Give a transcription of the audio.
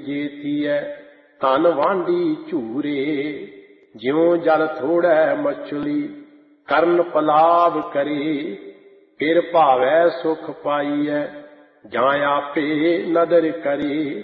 ਜੇ ਥੀਐ ਧਨ ਵਾਂਢੀ ਝੂਰੇ। ਜਿਉ ਜਲ ਥੋੜੈ ਮਛਲੀ ਕਰਨ ਪਲਾਵ ਕਰੇ। ਫਿਰ ਭਾਵੈ ਸੁਖ ਪਾਈਐ ਜਾਂ ਆਪੇ ਨਦਰ ਕਰੇ।